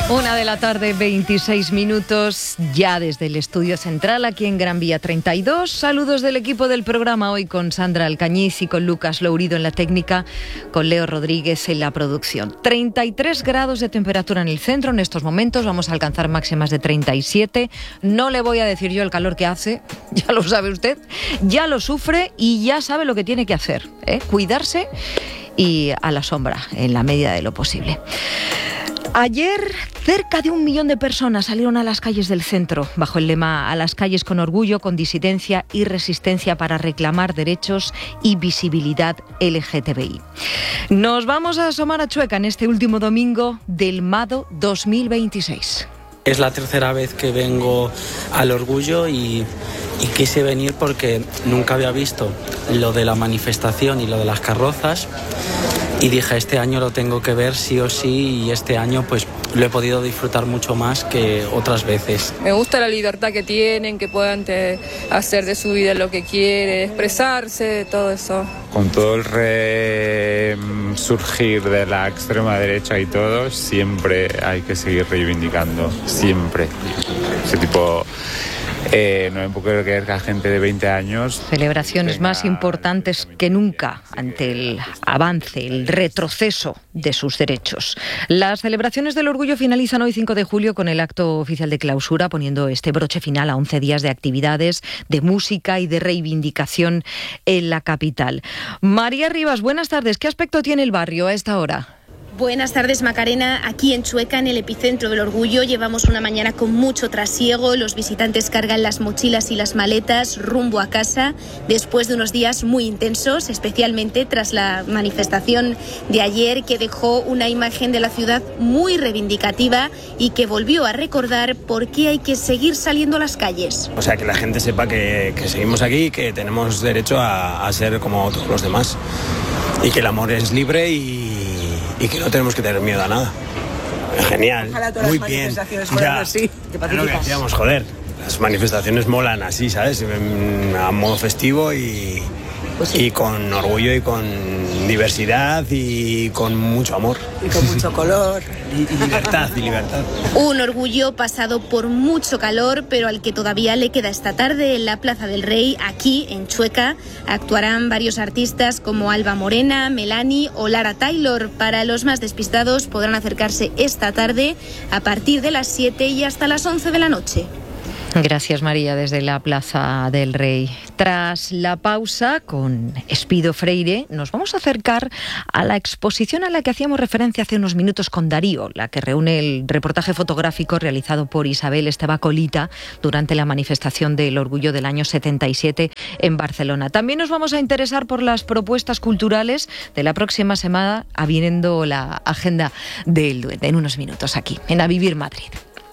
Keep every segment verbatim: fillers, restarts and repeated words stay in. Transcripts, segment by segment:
Una de la tarde, veintiséis minutos, ya desde el estudio central aquí en Gran Vía treinta y dos. Saludos del equipo del programa, hoy con Sandra Alcañiz y con Lucas Lourido en la técnica, con Leo Rodríguez en la producción. treinta y tres grados de temperatura en el centro en estos momentos, vamos a alcanzar máximas de treinta y siete. No le voy a decir yo el calor que hace, ya lo sabe usted, ya lo sufre y ya sabe lo que tiene que hacer, ¿eh? Cuidarse y a la sombra, en la medida de lo posible. Ayer, cerca de un millón de personas salieron a las calles del centro, bajo el lema "A las calles con orgullo, con disidencia y resistencia para reclamar derechos y visibilidad L G T B I". Nos vamos a asomar a Chueca en este último domingo del Mado dos mil veintiséis. Es la tercera vez que vengo al Orgullo y, y quise venir porque nunca había visto lo de la manifestación y lo de las carrozas. Y dije, este año lo tengo que ver sí o sí, y este año pues lo he podido disfrutar mucho más que otras veces. Me gusta la libertad que tienen, que puedan te, hacer de su vida lo que quieren, expresarse, todo eso. Con todo el resurgir de la extrema derecha y todo, siempre hay que seguir reivindicando, siempre. Ese tipo... Eh, no me puedo creer que a gente de veinte años... Celebraciones tenga... más importantes que nunca ante el avance, el retroceso de sus derechos. Las celebraciones del Orgullo finalizan hoy cinco de julio con el acto oficial de clausura, poniendo este broche final a once días de actividades, de música y de reivindicación en la capital. María Rivas, buenas tardes. ¿Qué aspecto tiene el barrio a esta hora? Buenas tardes, Macarena. Aquí en Chueca, en el epicentro del Orgullo, llevamos una mañana con mucho trasiego. Los visitantes cargan las mochilas y las maletas rumbo a casa después de unos días muy intensos, especialmente tras la manifestación de ayer, que dejó una imagen de la ciudad muy reivindicativa y que volvió a recordar por qué hay que seguir saliendo a las calles. O sea, que la gente sepa que, que seguimos aquí, que tenemos derecho a, a ser como todos los demás y que el amor es libre y y que no tenemos que tener miedo a nada. Genial, muy bien. Ya, así, es lo que decíamos, joder. Las manifestaciones molan así, ¿sabes? A modo festivo y, pues sí. y con orgullo y con diversidad y con mucho amor. Y con mucho color. Y, y libertad, y libertad. Un Orgullo pasado por mucho calor, pero al que todavía le queda esta tarde en la Plaza del Rey, aquí en Chueca. Actuarán varios artistas como Alba Morena, Melanie o Lara Taylor. Para los más despistados podrán acercarse esta tarde a partir de las siete y hasta las once de la noche. Gracias, María, desde la Plaza del Rey. Tras la pausa con Espido Freire, nos vamos a acercar a la exposición a la que hacíamos referencia hace unos minutos con Darío, la que reúne el reportaje fotográfico realizado por Isabel Estebacolita durante la manifestación del Orgullo del año setenta y siete en Barcelona. También nos vamos a interesar por las propuestas culturales de la próxima semana, habiendo la agenda del Duende en unos minutos aquí, en A Vivir Madrid.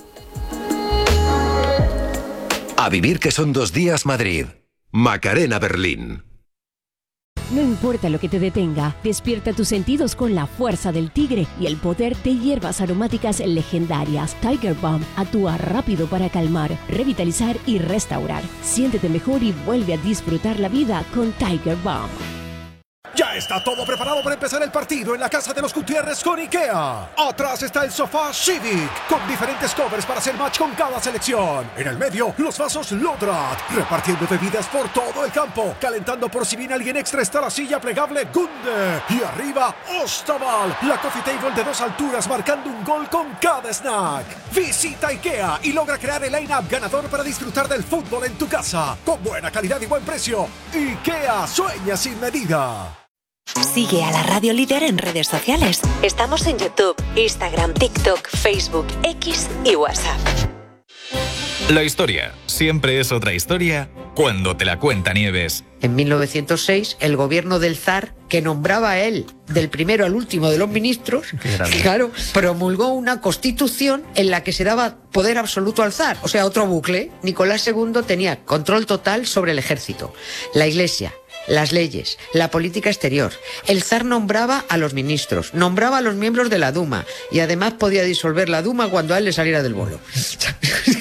A Vivir, que son dos días Madrid. Macarena Berlín. No importa lo que te detenga, despierta tus sentidos con la fuerza del tigre y el poder de hierbas aromáticas legendarias. Tiger Balm actúa rápido para calmar, revitalizar y restaurar. Siéntete mejor y vuelve a disfrutar la vida con Tiger Balm. Ya está todo preparado para empezar el partido en la casa de los Gutiérrez con IKEA. Atrás está el sofá Civic, con diferentes covers para hacer match con cada selección. En el medio, los vasos Lodrat, repartiendo bebidas por todo el campo. Calentando por si viene alguien extra está la silla plegable Gunde. Y arriba, Ostaval, la coffee table de dos alturas marcando un gol con cada snack. Visita IKEA y logra crear el line-up ganador para disfrutar del fútbol en tu casa. Con buena calidad y buen precio. IKEA, sueña sin medida. Sigue a la Radio Líder en redes sociales. Estamos en YouTube, Instagram, TikTok, Facebook, X y WhatsApp. La historia siempre es otra historia cuando te la cuenta Nieves. En mil novecientos seis, el gobierno del zar, que nombraba a él del primero al último de los ministros, claro, promulgó una constitución en la que se daba poder absoluto al zar. O sea, otro bucle. Nicolás segundo tenía control total sobre el ejército, la iglesia, las leyes, la política exterior. El zar nombraba a los ministros, nombraba a los miembros de la Duma y además podía disolver la Duma cuando a él le saliera del bolo.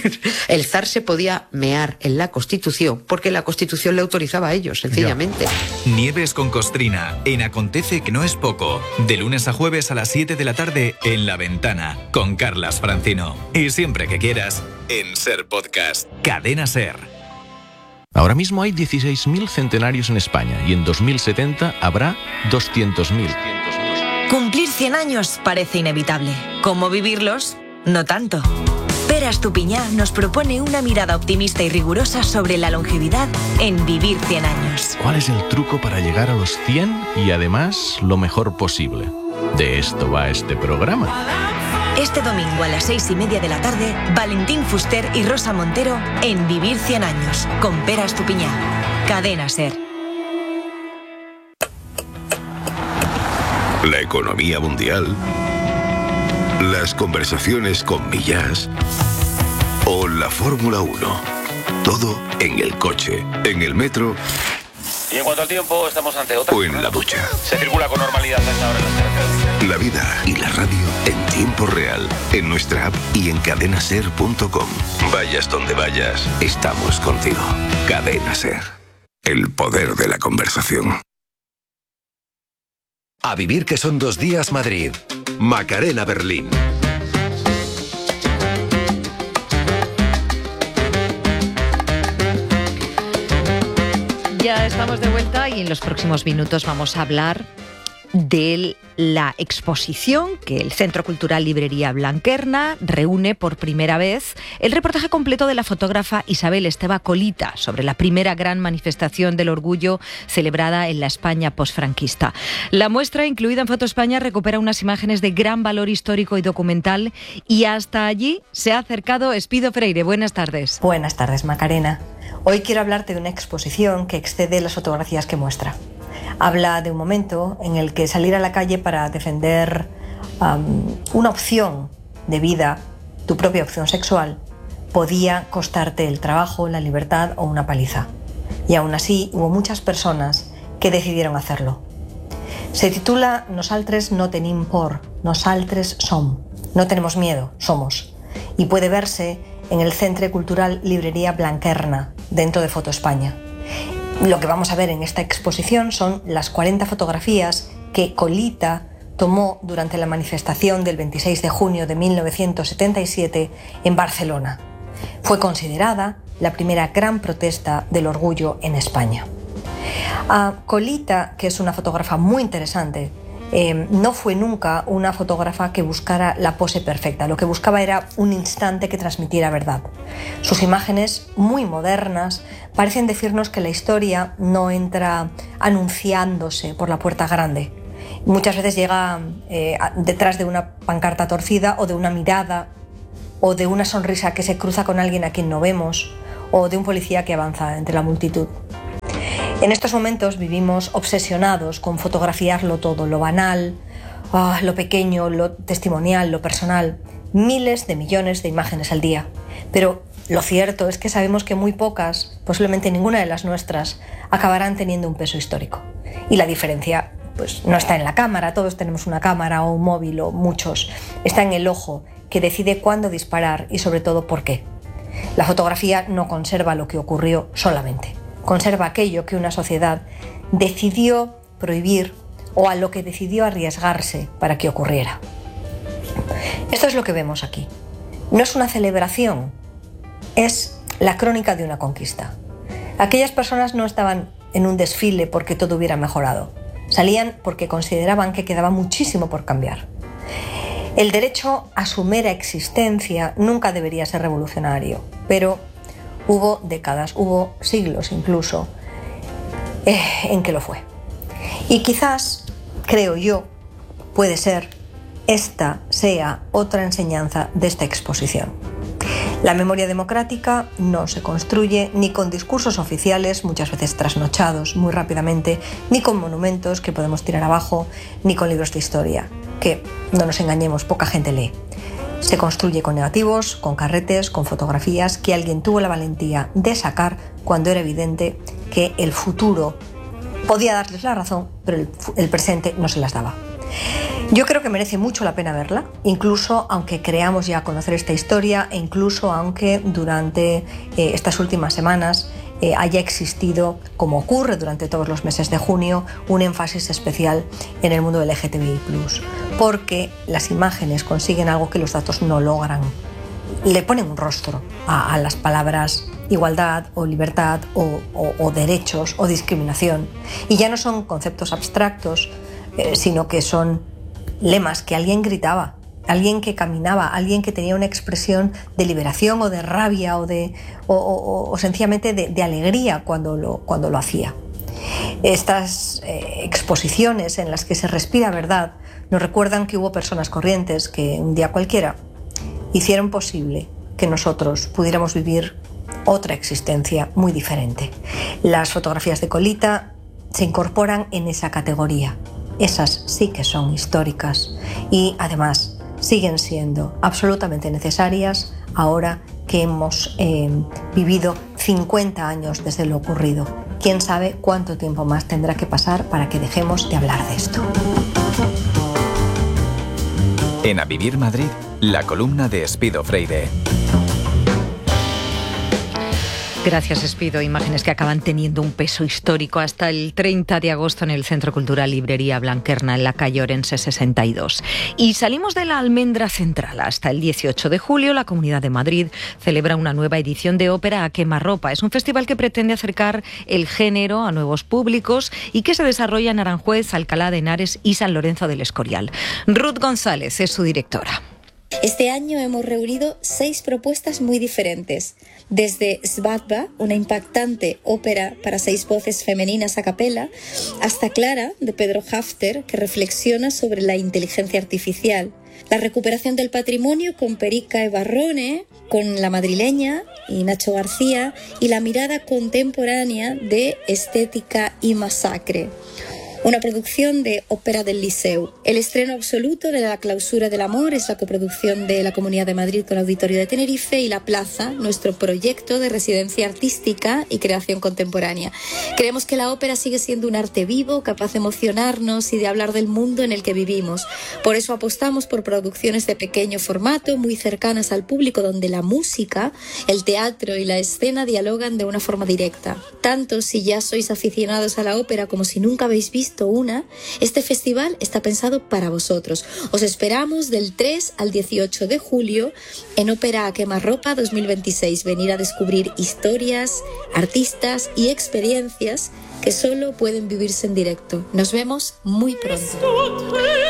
El zar se podía mear en la Constitución porque la Constitución le autorizaba a ellos, sencillamente. Ya. Nieves con Costrina, en Acontece que no es poco. De lunes a jueves a las siete de la tarde en La Ventana, con Carlas Francino. Y siempre que quieras, en Ser Podcast. Cadena Ser. Ahora mismo hay dieciséis mil centenarios en España y en dos mil setenta habrá doscientos mil. Cumplir cien años parece inevitable. ¿Cómo vivirlos? No tanto. Pera Estupiñá nos propone una mirada optimista y rigurosa sobre la longevidad en Vivir cien años. ¿Cuál es el truco para llegar a los cien y además lo mejor posible? De esto va este programa. Este domingo a las seis y media de la tarde, Valentín Fuster y Rosa Montero en Vivir cien años, con Pera Estupiñá. Cadena Ser. La economía mundial, las conversaciones con Millás o la Fórmula uno. Todo en el coche, en el metro. Y en cuanto al tiempo, estamos ante otra. O en la ducha. Se circula con normalidad a esta hora en las carreteras. La vida y la radio en tiempo real, en nuestra app y en cadena ser punto com. Vayas donde vayas, estamos contigo. Cadena Ser. El poder de la conversación. A vivir que son dos días Madrid. Macarena Berlín. Ya estamos de vuelta y en los próximos minutos vamos a hablar de la exposición que el Centro Cultural Librería Blanquerna reúne por primera vez. El reportaje completo de la fotógrafa Isabel Esteva Colita sobre la primera gran manifestación del orgullo celebrada en la España posfranquista. La muestra, incluida en Foto España, recupera unas imágenes de gran valor histórico y documental, y hasta allí se ha acercado Espido Freire. Buenas tardes. Buenas tardes, Macarena. Hoy quiero hablarte de una exposición que excede las fotografías que muestra. Habla de un momento en el que salir a la calle para defender um, una opción de vida, tu propia opción sexual, podía costarte el trabajo, la libertad o una paliza. Y aún así hubo muchas personas que decidieron hacerlo. Se titula Nosaltres no tenim por, nosaltres som. No tenemos miedo, somos. Y puede verse en el Centre Cultural Librería Blanquerna, dentro de Foto España. Lo que vamos a ver en esta exposición son las cuarenta fotografías que Colita tomó durante la manifestación del veintiséis de junio de mil novecientos setenta y siete en Barcelona. Fue considerada la primera gran protesta del orgullo en España. A Colita, que es una fotógrafa muy interesante, Eh, no fue nunca una fotógrafa que buscara la pose perfecta. Lo que buscaba era un instante que transmitiera verdad. Sus imágenes, muy modernas, parecen decirnos que la historia no entra anunciándose por la puerta grande. Muchas veces llega eh, detrás de una pancarta torcida, o de una mirada, o de una sonrisa que se cruza con alguien a quien no vemos, o de un policía que avanza entre la multitud. En estos momentos vivimos obsesionados con fotografiarlo todo, lo banal, oh, lo pequeño, lo testimonial, lo personal. Miles de millones de imágenes al día. Pero lo cierto es que sabemos que muy pocas, posiblemente ninguna de las nuestras, acabarán teniendo un peso histórico. Y la diferencia pues, no está en la cámara, todos tenemos una cámara o un móvil, o muchos. Está en el ojo, que decide cuándo disparar y sobre todo por qué. La fotografía no conserva lo que ocurrió solamente. Conserva aquello que una sociedad decidió prohibir o a lo que decidió arriesgarse para que ocurriera. Esto es lo que vemos aquí. No es una celebración, es la crónica de una conquista. Aquellas personas no estaban en un desfile porque todo hubiera mejorado. Salían porque consideraban que quedaba muchísimo por cambiar. El derecho a su mera existencia nunca debería ser revolucionario, pero hubo décadas, hubo siglos incluso, eh, en que lo fue. Y quizás, creo yo, puede ser, esta sea otra enseñanza de esta exposición. La memoria democrática no se construye ni con discursos oficiales, muchas veces trasnochados muy rápidamente, ni con monumentos que podemos tirar abajo, ni con libros de historia, que, no nos engañemos, poca gente lee. Se construye con negativos, con carretes, con fotografías que alguien tuvo la valentía de sacar cuando era evidente que el futuro podía darles la razón, pero el, el presente no se las daba. Yo creo que merece mucho la pena verla, incluso aunque creamos ya conocer esta historia e incluso aunque durante eh, estas últimas semanas eh, haya existido, como ocurre durante todos los meses de junio, un énfasis especial en el mundo del L G T B I plus, porque las imágenes consiguen algo que los datos no logran. Le ponen un rostro a, a las palabras igualdad o libertad o, o, o derechos o discriminación. Y ya no son conceptos abstractos, eh, sino que son lemas que alguien gritaba, alguien que caminaba, alguien que tenía una expresión de liberación o de rabia o, de, o, o, o sencillamente de, de alegría cuando lo, cuando lo hacía. Estas eh, exposiciones en las que se respira verdad nos recuerdan que hubo personas corrientes que un día cualquiera hicieron posible que nosotros pudiéramos vivir otra existencia muy diferente. Las fotografías de Colita se incorporan en esa categoría. Esas sí que son históricas y además siguen siendo absolutamente necesarias ahora que hemos eh, vivido cincuenta años desde lo ocurrido. Quién sabe cuánto tiempo más tendrá que pasar para que dejemos de hablar de esto. En A Vivir Madrid, la columna de Espido Freire. Gracias, Espido. Imágenes que acaban teniendo un peso histórico hasta el treinta de agosto en el Centro Cultural Librería Blanquerna, en la calle Orense sesenta y dos. Y salimos de la Almendra Central. Hasta el dieciocho de julio, la Comunidad de Madrid celebra una nueva edición de Ópera a Quemarropa. Es un festival que pretende acercar el género a nuevos públicos y que se desarrolla en Aranjuez, Alcalá de Henares y San Lorenzo del Escorial. Ruth González es su directora. Este año hemos reunido seis propuestas muy diferentes, desde Svadba, una impactante ópera para seis voces femeninas a capela, hasta Clara, de Pedro Hafter, que reflexiona sobre la inteligencia artificial, la recuperación del patrimonio con Perica Ebarrone, con La Madrileña y Nacho García, y la mirada contemporánea de Estética y Masacre. Una producción de Ópera del Liceu. El estreno absoluto de La Clausura del Amor es la coproducción de la Comunidad de Madrid con Auditorio de Tenerife y La Plaza, nuestro proyecto de residencia artística y creación contemporánea. Creemos que la ópera sigue siendo un arte vivo, capaz de emocionarnos y de hablar del mundo en el que vivimos. Por eso apostamos por producciones de pequeño formato, muy cercanas al público, donde la música, el teatro y la escena dialogan de una forma directa. Tanto si ya sois aficionados a la ópera como si nunca habéis visto una, este festival está pensado para vosotros. Os esperamos del tres al dieciocho de julio en Ópera a Quemarropa dos mil veintiséis. Venir a descubrir historias, artistas y experiencias que solo pueden vivirse en directo. Nos vemos muy pronto.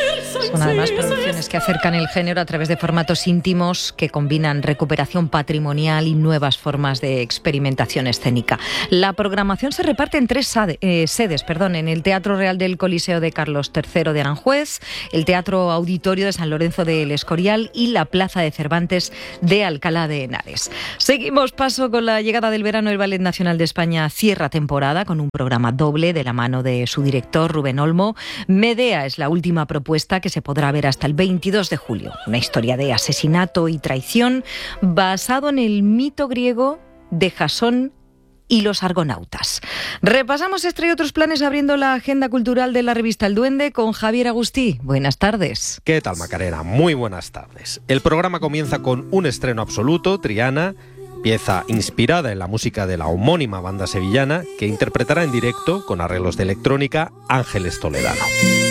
Son además producciones que acercan el género a través de formatos íntimos que combinan recuperación patrimonial y nuevas formas de experimentación escénica. La programación se reparte en tres sade, eh, sedes, perdón, en el Teatro Real del Coliseo de Carlos tercero de Aranjuez, el Teatro Auditorio de San Lorenzo del Escorial y la Plaza de Cervantes de Alcalá de Henares. Seguimos paso con la llegada del verano. El Ballet Nacional de España cierra temporada con un programa doble de la mano de su director Rubén Olmo. Medea es la última propuesta que se podrá ver hasta el veintidós de julio. Una historia de asesinato y traición basado en el mito griego de Jasón y los argonautas. Repasamos este y otros planes abriendo la agenda cultural de la revista El Duende con Javier Agustí. Buenas tardes. ¿Qué tal, Macarena? Muy buenas tardes. El programa comienza con un estreno absoluto, Triana, pieza inspirada en la música de la homónima banda sevillana que interpretará en directo, con arreglos de electrónica, Ángeles Toledano.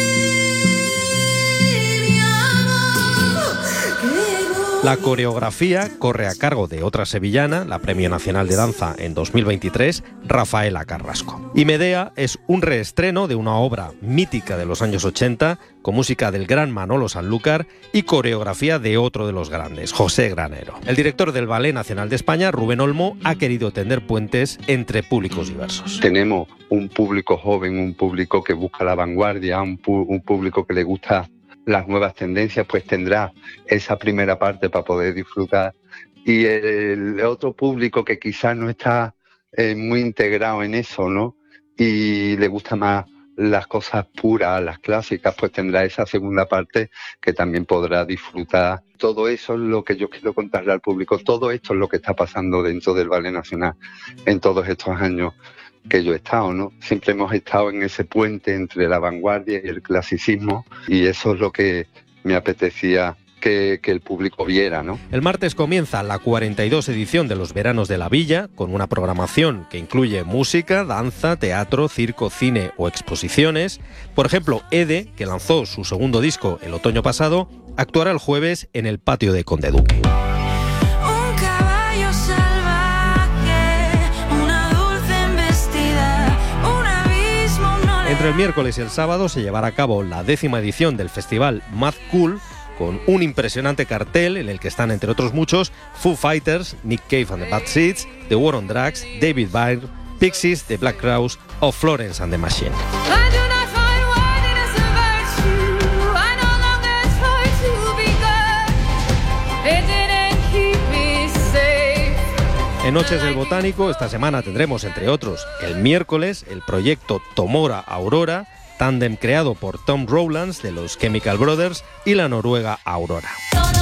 La coreografía corre a cargo de otra sevillana, la Premio Nacional de Danza en dos mil veintitrés, Rafaela Carrasco. Y Medea es un reestreno de una obra mítica de los años ochenta, con música del gran Manolo Sanlúcar y coreografía de otro de los grandes, José Granero. El director del Ballet Nacional de España, Rubén Olmo, ha querido tender puentes entre públicos diversos. Tenemos un público joven, un público que busca la vanguardia, un, pu- un público que le gusta las nuevas tendencias, pues tendrá esa primera parte para poder disfrutar, y el otro público que quizás no está eh, muy integrado en eso, ¿no? Y le gusta más las cosas puras, las clásicas, pues tendrá esa segunda parte que también podrá disfrutar. Todo eso es lo que yo quiero contarle al público, todo esto es lo que está pasando dentro del Ballet Nacional en todos estos años. que yo he estado, ¿no? Siempre hemos estado en ese puente entre la vanguardia y el clasicismo, y eso es lo que me apetecía que, que el público viera, ¿no? El martes comienza la cuarenta y dos edición de los Veranos de la Villa, con una programación que incluye música, danza, teatro, circo, cine o exposiciones. Por ejemplo, Ede, que lanzó su segundo disco el otoño pasado, actuará el jueves en el patio de Conde Duque. Entre el miércoles y el sábado se llevará a cabo la décima edición del festival Mad Cool, con un impresionante cartel en el que están, entre otros muchos, Foo Fighters, Nick Cave and the Bad Seeds, The War on Drugs, David Byrne, Pixies, The Black Crowes o Florence and the Machine. En Noches del Botánico, esta semana tendremos, entre otros, el miércoles, el proyecto Tomora Aurora, tándem creado por Tom Rowlands de los Chemical Brothers y la noruega Aurora.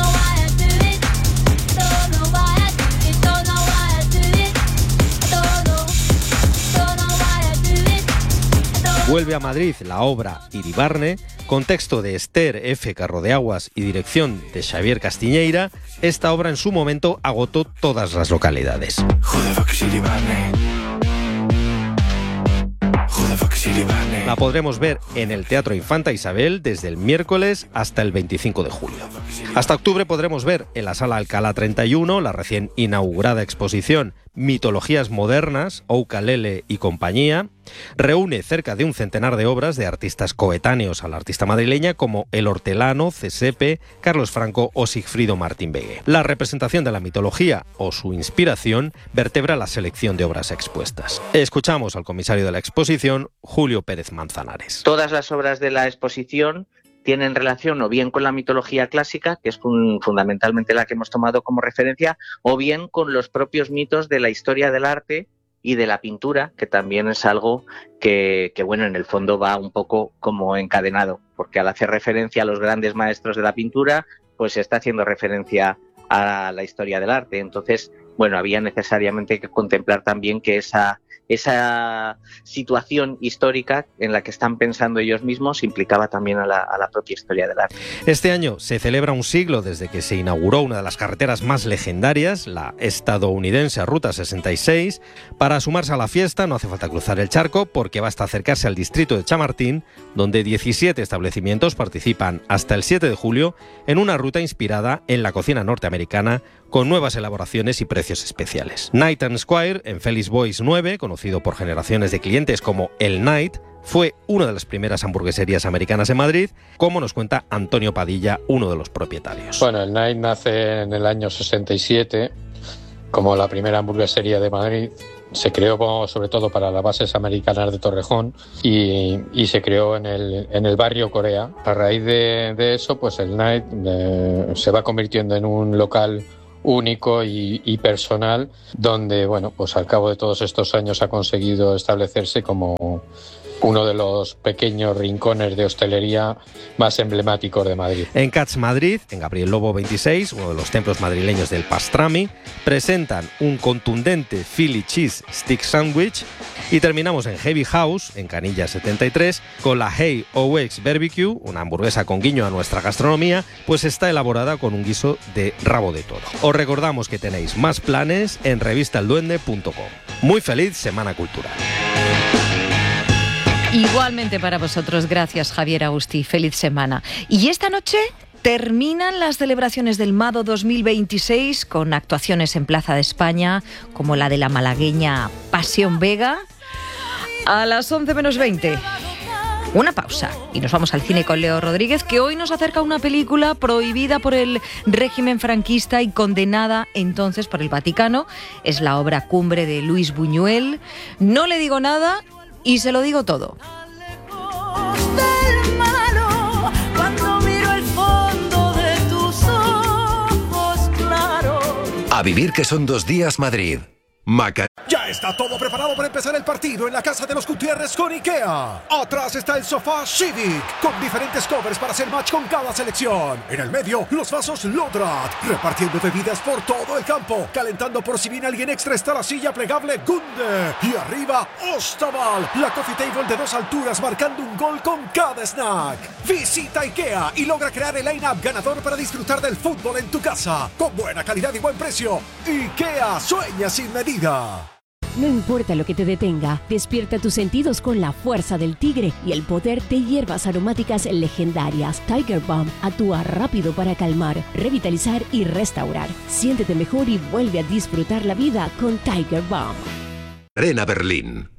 Vuelve a Madrid la obra Iribarne, con texto de Esther F. Carrodeaguas y dirección de Xavier Castiñeira. Esta obra en su momento agotó todas las localidades. La podremos ver en el Teatro Infanta Isabel desde el miércoles hasta el veinticinco de julio. Hasta octubre podremos ver en la Sala Alcalá treinta y uno la recién inaugurada exposición Mitologías Modernas, Ukulele y compañía. Reúne cerca de un centenar de obras de artistas coetáneos a la artista madrileña como El Hortelano, Cesepe, Carlos Franco o Sigfrido Martín Begue. La representación de la mitología o su inspiración vertebra la selección de obras expuestas. Escuchamos al comisario de la exposición, Julio Pérez Manzanares. Todas las obras de la exposición tienen relación o bien con la mitología clásica, que es fun- fundamentalmente la que hemos tomado como referencia, o bien con los propios mitos de la historia del arte y de la pintura, que también es algo que, que, bueno, en el fondo va un poco como encadenado, porque al hacer referencia a los grandes maestros de la pintura, pues se está haciendo referencia a la historia del arte. Entonces, bueno, había necesariamente que contemplar también que esa, esa situación histórica en la que están pensando ellos mismos implicaba también a la, a la propia historia del arte. Este año se celebra un siglo desde que se inauguró una de las carreteras más legendarias, la estadounidense Ruta sesenta y seis. Para sumarse a la fiesta no hace falta cruzar el charco, porque basta acercarse al distrito de Chamartín, donde diecisiete establecimientos participan hasta el siete de julio en una ruta inspirada en la cocina norteamericana, con nuevas elaboraciones y precios especiales. Night and Squire, en Feliz Boys nueve, conocido por generaciones de clientes como El Night, fue una de las primeras hamburgueserías americanas en Madrid, como nos cuenta Antonio Padilla, uno de los propietarios. Bueno, El Night nace en el año sesenta y siete como la primera hamburguesería de Madrid. Se creó sobre todo para las bases americanas de Torrejón y, y se creó en el, en el barrio Corea. A raíz de, de eso, pues el Night eh, se va convirtiendo en un local único y, y personal, donde, bueno, pues al cabo de todos estos años ha conseguido establecerse como uno de los pequeños rincones de hostelería más emblemáticos de Madrid. En Cats Madrid, en Gabriel Lobo veintiséis, uno de los templos madrileños del pastrami, presentan un contundente Philly Cheese Stick Sandwich, y terminamos en Heavy House, en Canilla setenta y tres, con la Hey Owex Barbecue, una hamburguesa con guiño a nuestra gastronomía, pues está elaborada con un guiso de rabo de toro. Os recordamos que tenéis más planes en revista el duende punto com. Muy feliz Semana Cultural. Igualmente para vosotros, gracias Javier Agustí, feliz semana. Y esta noche terminan las celebraciones del Mado dos mil veintiséis con actuaciones en Plaza de España, como la de la malagueña Pasión Vega, a las once menos veinte. Una pausa y nos vamos al cine con Leo Rodríguez, que hoy nos acerca a una película prohibida por el régimen franquista y condenada entonces por el Vaticano. Es la obra cumbre de Luis Buñuel. No le digo nada y se lo digo todo. A vivir que son dos días Madrid. Macarena. Ya está todo preparado para empezar el partido en la casa de los Gutiérrez con IKEA. Atrás está el sofá Civic, con diferentes covers para hacer match con cada selección. En el medio, los vasos Lodrat, repartiendo bebidas por todo el campo. Calentando por si viene alguien extra está la silla plegable Gunde. Y arriba, Ostaval, la coffee table de dos alturas marcando un gol con cada snack. Visita IKEA y logra crear el line-up ganador para disfrutar del fútbol en tu casa. Con buena calidad y buen precio. IKEA, sueña sin medida. No importa lo que te detenga, despierta tus sentidos con la fuerza del tigre y el poder de hierbas aromáticas legendarias. Tiger Balm actúa rápido para calmar, revitalizar y restaurar. Siéntete mejor y vuelve a disfrutar la vida con Tiger Balm. Arena Berlín.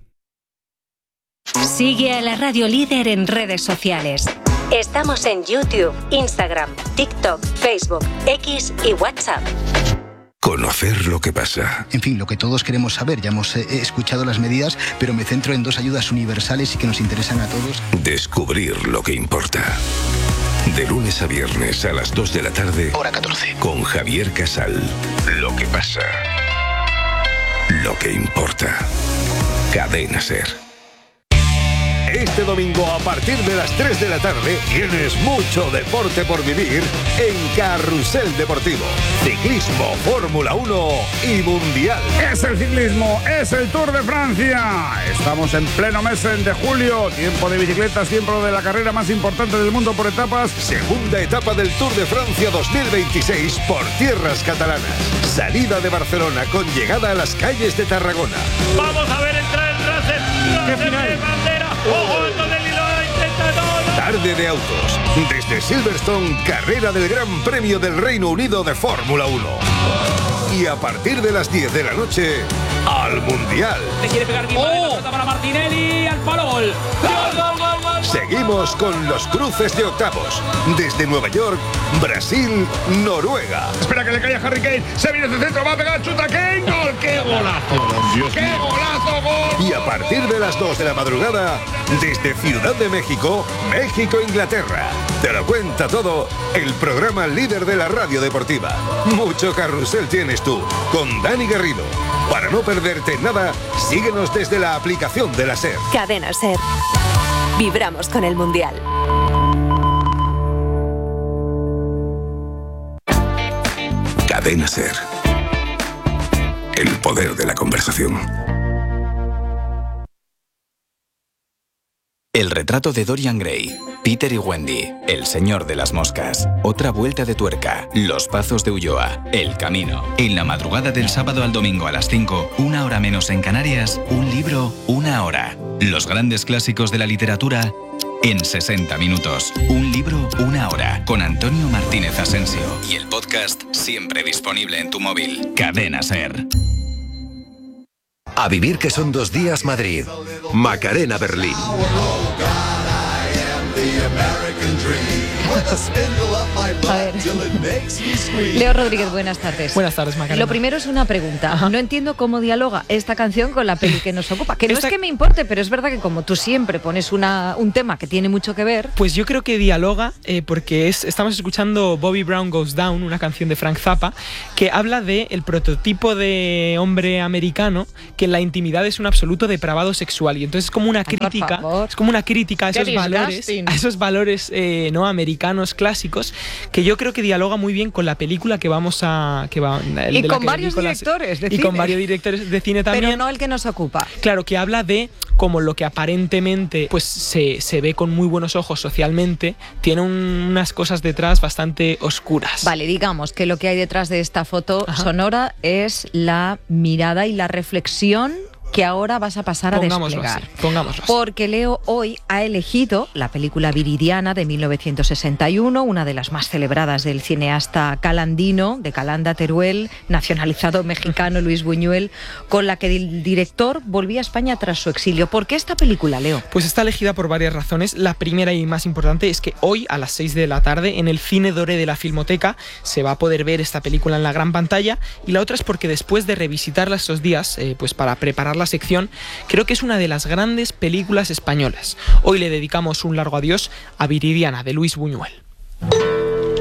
Sigue a la Radio Líder en redes sociales. Estamos en YouTube, Instagram, TikTok, Facebook, X y WhatsApp. Conocer lo que pasa. En fin, lo que todos queremos saber. Ya hemos eh, escuchado las medidas, pero me centro en dos ayudas universales y que nos interesan a todos. Descubrir lo que importa. De lunes a viernes a las dos de la tarde. Hora catorce. Con Javier Casal. Lo que pasa. Lo que importa. Cadena SER. Este domingo a partir de las tres de la tarde tienes mucho deporte por vivir en Carrusel Deportivo. Ciclismo, Fórmula uno y Mundial. Es el ciclismo, es el Tour de Francia. Estamos en pleno mes de julio. Tiempo de bicicletas, tiempo de la carrera más importante del mundo por etapas. Segunda etapa del Tour de Francia dos mil veintiséis por tierras catalanas. Salida de Barcelona con llegada a las calles de Tarragona. Vamos a ver entrar el Russell. Russell de bandera. ¡Ojo! Entonces lo intenta todo. Tarde de autos. Desde Silverstone, carrera del Gran Premio del Reino Unido de Fórmula uno. Y a partir de las diez de la noche, al Mundial. Le quiere pegar bien oh. para Martinelli, al palo gol. ¡Gol, gol, gol, gol! Seguimos con los cruces de octavos. Desde Nueva York, Brasil, Noruega. Espera que le caiga Harry Kane. Se viene desde centro, va a pegar, chuta Kane. ¡Gol! ¡Qué golazo! Dios ¡Qué mío. golazo, gol! Y a partir de las dos de la madrugada, desde Ciudad de México, México, Inglaterra. Te lo cuenta todo el programa líder de la radio deportiva. Mucho carrusel tienes tú, con Dani Garrido. Para no perderte nada, síguenos desde la aplicación de la SER. Cadena SER. Vibramos con el Mundial. Cadena SER. El poder de la conversación. El retrato de Dorian Gray, Peter y Wendy, El señor de las moscas, Otra vuelta de tuerca, Los pazos de Ulloa, El camino. En la madrugada del sábado al domingo a las cinco, una hora menos en Canarias, un libro, una hora. Los grandes clásicos de la literatura en sesenta minutos. Un libro, una hora. Con Antonio Martínez Asensio. Y el podcast siempre disponible en tu móvil. Cadena SER. A vivir que son dos días Madrid. Macarena Berlín. A ver. Leo Rodríguez, buenas tardes. Buenas tardes, Macarena. Lo primero es una pregunta. Ajá. No entiendo cómo dialoga esta canción con la peli que nos ocupa. Que no esta... es que me importe, pero es verdad que como tú siempre pones una, un tema que tiene mucho que ver... Pues yo creo que dialoga eh, porque es, estamos escuchando Bobby Brown Goes Down, una canción de Frank Zappa, que habla del prototipo de hombre americano que en la intimidad es un absoluto depravado sexual. Y entonces es como una crítica, es como una crítica a esos valores, a esos valores eh, no americanos clásicos, que yo creo que dialoga muy bien con la película que vamos a... Que va, el, y con varios directores de cine. Y con varios directores de cine también. Pero no el que nos ocupa. Claro, que habla de como lo que aparentemente pues se, se ve con muy buenos ojos socialmente, tiene un, unas cosas detrás bastante oscuras. Vale, digamos que lo que hay detrás de esta foto Ajá. sonora es la mirada y la reflexión que ahora vas a pasar a pongámoslo desplegar. Así, pongámoslo así. Porque Leo hoy ha elegido la película Viridiana de mil novecientos sesenta y uno, una de las más celebradas del cineasta calandino, de Calanda, Teruel, nacionalizado mexicano Luis Buñuel, con la que el director volvía a España tras su exilio. ¿Por qué esta película, Leo? Pues está elegida por varias razones. La primera y más importante es que hoy a las seis de la tarde en el Cine Doré de la Filmoteca se va a poder ver esta película en la gran pantalla, y la otra es porque después de revisitarla estos días, eh, pues para preparar la sección, creo que es una de las grandes películas españolas. Hoy le dedicamos un largo adiós a Viridiana, de Luis Buñuel.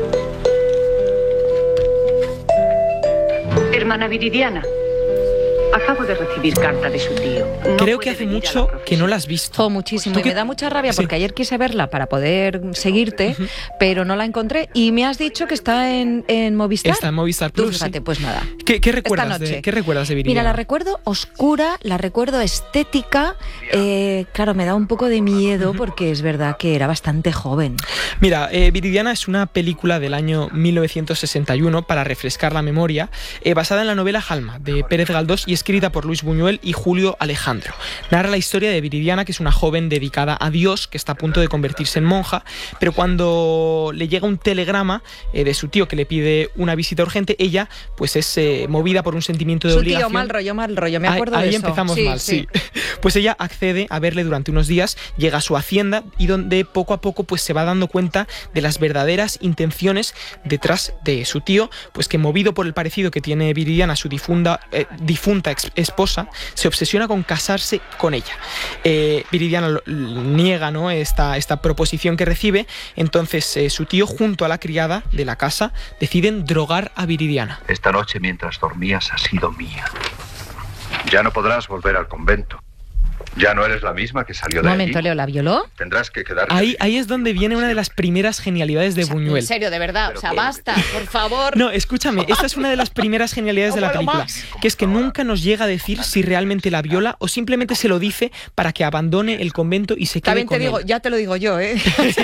Hermana Viridiana, Acabo de recibir carta de su tío. No Creo que hace mucho que no la has visto. Oh, muchísimo. Y me da mucha rabia porque sí. ayer quise verla para poder seguirte, uh-huh. pero no la encontré. Y me has dicho que está en, en Movistar. Está en Movistar Plus. Tú, fíjate, sí. pues nada. ¿Qué, qué, recuerdas de, ¿Qué recuerdas de Viridiana? Mira, la recuerdo oscura, la recuerdo estética. Eh, claro, me da un poco de miedo uh-huh. porque es verdad que era bastante joven. Mira, eh, Viridiana es una película del año mil novecientos sesenta y uno, para refrescar la memoria, eh, basada en la novela Jalma, de Pérez Galdós y escrita por Luis Buñuel y Julio Alejandro. Narra la historia de Viridiana, que es una joven dedicada a Dios, que está a punto de convertirse en monja, pero cuando le llega un telegrama eh, de su tío que le pide una visita urgente, ella pues es eh, movida por un sentimiento de su obligación. Su tío, mal rollo, mal rollo, me acuerdo ahí, de ahí eso. Ahí empezamos sí, mal, sí. sí. Pues ella accede a verle durante unos días, llega a su hacienda y donde poco a poco pues se va dando cuenta de las verdaderas intenciones detrás de su tío, pues que movido por el parecido que tiene Viridiana a su difunda, eh, difunta ex esposa, se obsesiona con casarse con ella. Eh, Viridiana lo, niega, ¿no?, esta, esta proposición que recibe, entonces eh, su tío junto a la criada de la casa deciden drogar a Viridiana. Esta noche mientras dormías has sido mía. Ya no podrás volver al convento. Ya no eres la misma que salió de allí. Un momento, allí. Leo, ¿la violó? Tendrás que quedarte. Ahí, ahí es donde viene una de las primeras genialidades de o sea, Buñuel. En serio, de verdad, o sea, basta, por favor. No, escúchame, esta es una de las primeras genialidades de la película, que es que nunca nos llega a decir si realmente la viola o simplemente se lo dice para que abandone el convento y se quede También te con digo, él. ya te lo digo yo, ¿eh?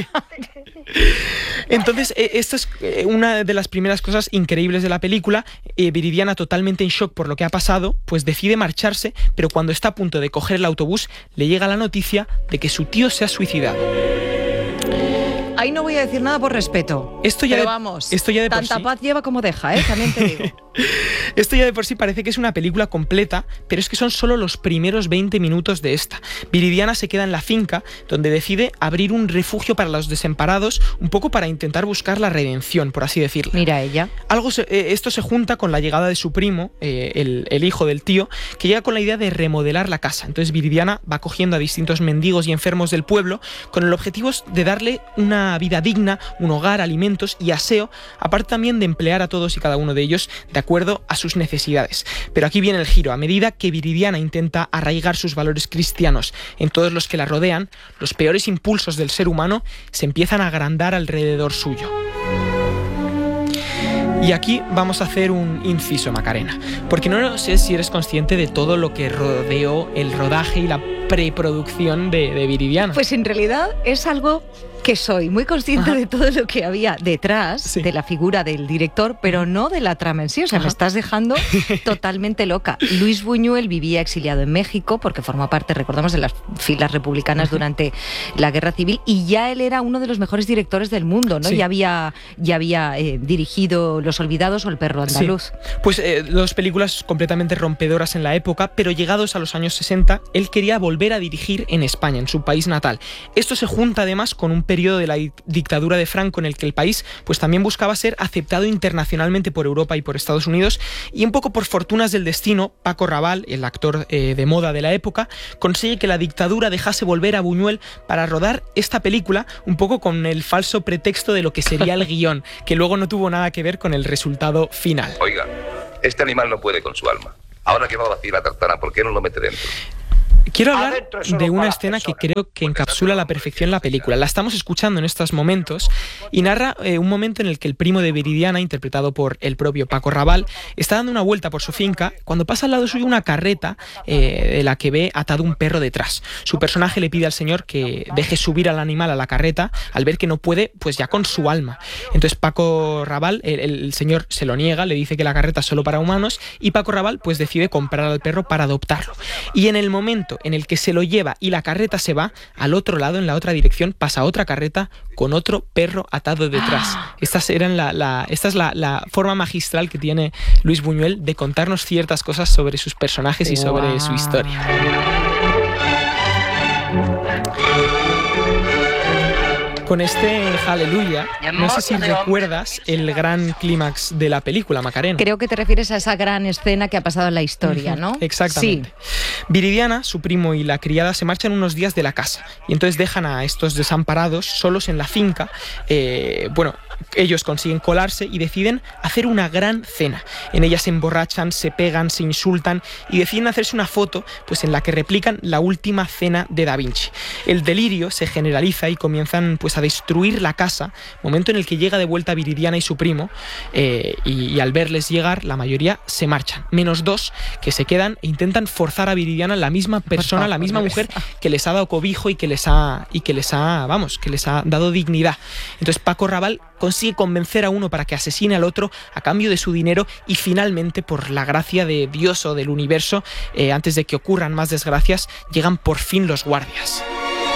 Entonces, eh, esto es eh, una de las primeras cosas increíbles de la película. Eh, Viridiana, totalmente en shock por lo que ha pasado, pues decide marcharse, pero cuando está a punto de coger el autobús, le llega la noticia de que su tío se ha suicidado. Ahí no voy a decir nada por respeto. Esto ya pero de, vamos, esto ya de por tanta sí. paz lleva como deja, ¿eh? También te digo. Esto ya de por sí parece que es una película completa, pero es que son solo los primeros veinte minutos de esta. Viridiana se queda en la finca, donde decide abrir un refugio para los desamparados, un poco para intentar buscar la redención, por así decirlo. Mira ella. Algo se, eh, esto se junta con la llegada de su primo, eh, el, el hijo del tío, que llega con la idea de remodelar la casa. Entonces Viridiana va cogiendo a distintos mendigos y enfermos del pueblo con el objetivo de darle una vida digna, un hogar, alimentos y aseo, aparte también de emplear a todos y cada uno de ellos de acuerdo a sus necesidades. Pero aquí viene el giro. A medida que Viridiana intenta arraigar sus valores cristianos en todos los que la rodean, los peores impulsos del ser humano se empiezan a agrandar alrededor suyo. Y aquí vamos a hacer un inciso, Macarena, porque no sé si eres consciente de todo lo que rodeó el rodaje y la preproducción de, de Viridiana. Pues en realidad es algo que soy muy consciente Ajá. de todo lo que había detrás sí. de la figura del director, pero no de la trama en sí. O sea, Ajá. me estás dejando totalmente loca. Luis Buñuel vivía exiliado en México porque formó parte, recordamos, de las filas republicanas Ajá. durante la Guerra Civil, y ya él era uno de los mejores directores del mundo, ¿no? Sí. Ya había, ya había eh, dirigido Los Olvidados o El perro andaluz. Sí. Pues eh, dos películas completamente rompedoras en la época, pero llegados a los años sesenta, él quería volver a dirigir en España, en su país natal. Esto se junta además con un periodo de la dictadura de Franco en el que el país pues también buscaba ser aceptado internacionalmente por Europa y por Estados Unidos, y un poco por fortunas del destino, Paco Raval, el actor eh, de moda de la época, consigue que la dictadura dejase volver a Buñuel para rodar esta película, un poco con el falso pretexto de lo que sería el guión, que luego no tuvo nada que ver con el resultado final. Oiga, este animal no puede con su alma. Ahora que va a vacío la tartana, ¿por qué no lo mete dentro? Quiero hablar de una escena que creo que encapsula a la perfección la película. La estamos escuchando en estos momentos y narra eh, un momento en el que el primo de Viridiana, interpretado por el propio Paco Raval, está dando una vuelta por su finca cuando pasa al lado suyo una carreta eh, de la que ve atado un perro detrás. Su personaje le pide al señor que deje subir al animal a la carreta al ver que no puede, pues ya con su alma. Entonces Paco Raval, el, el señor se lo niega, le dice que la carreta es solo para humanos, y Paco Raval pues decide comprar al perro para adoptarlo. Y en el momento en el que se lo lleva y la carreta se va, al otro lado, en la otra dirección, pasa otra carreta con otro perro atado detrás. Estas eran la, la, esta es la, la forma magistral que tiene Luis Buñuel de contarnos ciertas cosas sobre sus personajes y sobre wow. su historia. con este Aleluya. No sé si recuerdas el gran clímax de la película, Macarena. Creo que te refieres a esa gran escena que ha pasado en la historia, ¿no? Exactamente. Sí. Viridiana, su primo y la criada se marchan unos días de la casa y entonces dejan a estos desamparados solos en la finca. Eh, bueno, ellos consiguen colarse y deciden hacer una gran cena. En ella se emborrachan, se pegan, se insultan y deciden hacerse una foto pues, en la que replican la última cena de Da Vinci. El delirio se generaliza y comienzan pues, a destruir la casa, momento en el que llega de vuelta Viridiana y su primo, eh, y, y al verles llegar, la mayoría se marchan, menos dos que se quedan e intentan forzar a Viridiana, la misma persona, la misma mujer que les ha dado cobijo y que les ha, y que les ha, vamos, que les ha dado dignidad. Entonces Paco Raval consigue convencer a uno para que asesine al otro a cambio de su dinero y finalmente, por la gracia de Dios o del universo, eh, antes de que ocurran más desgracias, llegan por fin los guardias.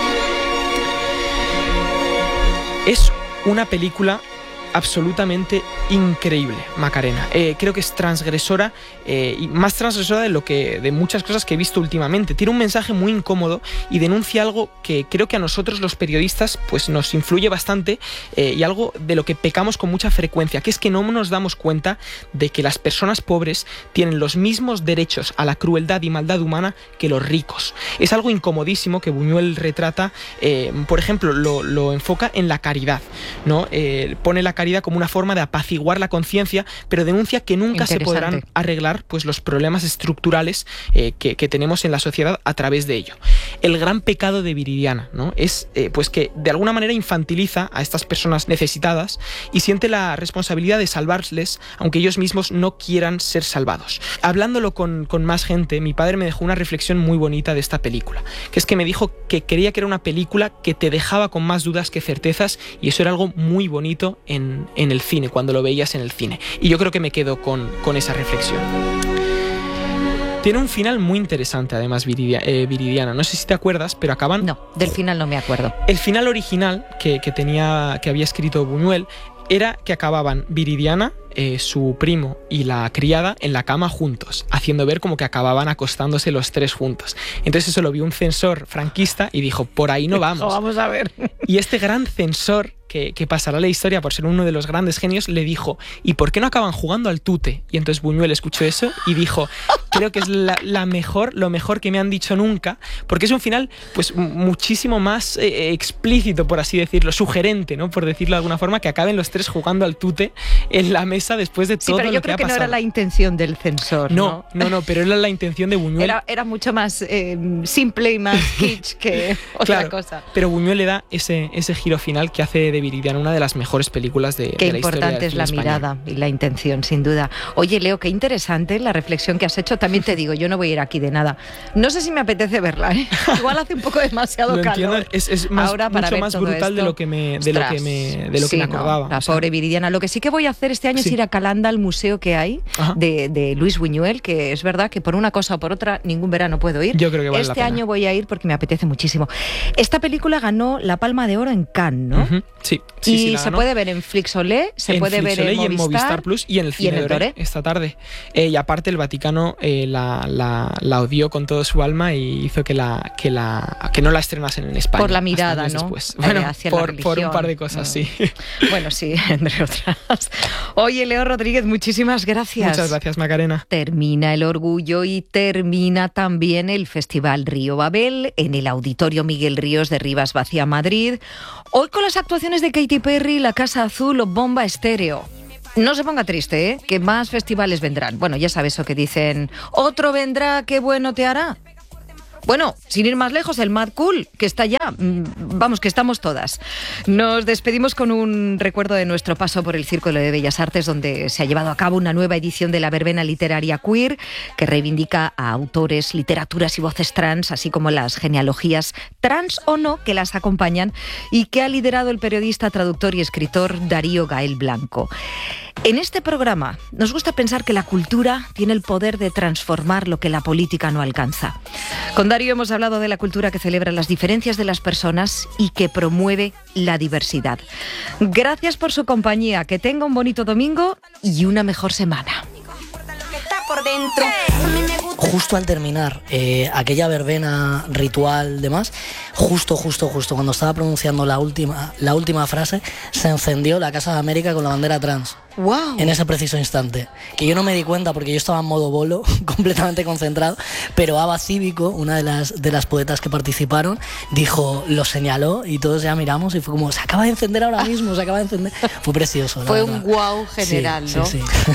Es una película absolutamente increíble, Macarena. Eh, creo que es transgresora, eh, y más transgresora de lo que de muchas cosas que he visto últimamente. Tiene un mensaje muy incómodo y denuncia algo que creo que a nosotros los periodistas pues nos influye bastante, eh, y algo de lo que pecamos con mucha frecuencia, que es que no nos damos cuenta de que las personas pobres tienen los mismos derechos a la crueldad y maldad humana que los ricos. Es algo incomodísimo que Buñuel retrata, eh, por ejemplo, lo, lo enfoca en la caridad, ¿no? Eh, pone la caridad como una forma de apaciguar la conciencia, pero denuncia que nunca se podrán arreglar pues, los problemas estructurales eh, que, que tenemos en la sociedad a través de ello. El gran pecado de Viridiana, ¿no? es eh, pues que de alguna manera infantiliza a estas personas necesitadas y siente la responsabilidad de salvarles, aunque ellos mismos no quieran ser salvados. Hablándolo con, con más gente, mi padre me dejó una reflexión muy bonita de esta película, que es que me dijo que creía que era una película que te dejaba con más dudas que certezas, y eso era algo muy bonito en En, en el cine, cuando lo veías en el cine. Y yo creo que me quedo con, con esa reflexión. Tiene un final muy interesante, además, Viridia, eh, Viridiana. No sé si te acuerdas, pero acaban... No, del final no me acuerdo. El final original que, que, tenía, que había escrito Buñuel era que acababan Viridiana, eh, su primo y la criada en la cama juntos, haciendo ver como que acababan acostándose los tres juntos. Entonces eso lo vio un censor franquista y dijo, por ahí no vamos. No, vamos a ver. Y este gran censor, que, que pasará la historia por ser uno de los grandes genios, le dijo, ¿y por qué no acaban jugando al tute? Y entonces Buñuel escuchó eso y dijo, creo que es la, la mejor, lo mejor que me han dicho nunca, porque es un final pues muchísimo más eh, explícito, por así decirlo, sugerente, ¿no? Por decirlo de alguna forma, que acaben los tres jugando al tute en la mesa después de sí, todo pero lo yo que ha creo que pasado. no era la intención del censor, No, no, no, no pero era la intención de Buñuel. Era, era mucho más eh, simple y más kitsch que otra claro, cosa. Pero Buñuel le da ese, ese giro final que hace de Viridiana una de las mejores películas de, Qué de la historia del importante es la cine mirada español. y la intención, sin duda. Oye, Leo, qué interesante la reflexión que has hecho. También te digo, yo no voy a ir aquí de nada. No sé si me apetece verla, ¿eh? Igual hace un poco demasiado Lo calor. entiendo, es, es más, Ahora, para mucho ver más todo brutal de esto. lo que me, de lo que me, de lo Sí, que me no, acordaba. la o sea, pobre Viridiana. Lo que sí que voy a hacer este año Sí. es ir a Calanda, al museo que hay de, de Luis Buñuel, que es verdad que por una cosa o por otra ningún verano puedo ir. Yo creo que vale la Este pena. año voy a ir porque me apetece muchísimo. Esta película ganó la Palma de Oro en Cannes, ¿no? Ujú, Sí, sí, y sí, la se ganó. puede ver en Flixolé, se en puede ver Flixolé en y en Movistar, Movistar Plus y en el Cine en el Doré Doré. esta tarde. Eh, y aparte el Vaticano eh, la, la, la odió con todo su alma y hizo que la que la que no la estrenasen en España. Por la hasta mirada, años ¿no? Después. Eh, Bueno, hacia la por, por un religión. par de cosas, Mm. sí. Bueno, sí, entre otras. Oye, Leo Rodríguez, muchísimas gracias. Muchas gracias, Macarena. Termina el orgullo y termina también el Festival Río Babel en el Auditorio Miguel Ríos de Rivas Vacia, Madrid. Hoy con las actuaciones de Katy Perry, La Casa Azul o Bomba Estéreo. No se ponga triste, ¿eh? Que más festivales vendrán. Bueno, ya sabes eso que dicen, otro vendrá, qué bueno te hará. Bueno, sin ir más lejos, el Mad Cool, que está ya. Vamos, que estamos todas. Nos despedimos con un recuerdo de nuestro paso por el Círculo de Bellas Artes, donde se ha llevado a cabo una nueva edición de la verbena literaria queer, que reivindica a autores, literaturas y voces trans, así como las genealogías trans o no que las acompañan, y que ha liderado el periodista, traductor y escritor Darío Gael Blanco. En este programa nos gusta pensar que la cultura tiene el poder de transformar lo que la política no alcanza. Con Darío hemos hablado de la cultura que celebra las diferencias de las personas y que promueve la diversidad. Gracias por su compañía, que tenga un bonito domingo y una mejor semana. Justo al terminar eh, aquella verbena ritual demás, justo, justo, justo, cuando estaba pronunciando la última, la última frase, se encendió la Casa de América con la bandera trans. Wow. En ese preciso instante. Que yo no me di cuenta porque yo estaba en modo bolo, completamente concentrado, pero Ava Cívico, una de las, de las poetas que participaron, dijo, lo señaló y todos ya miramos y fue como, se acaba de encender ahora mismo, se acaba de encender. Fue precioso. Fue un wow general, sí, ¿no? Sí, sí.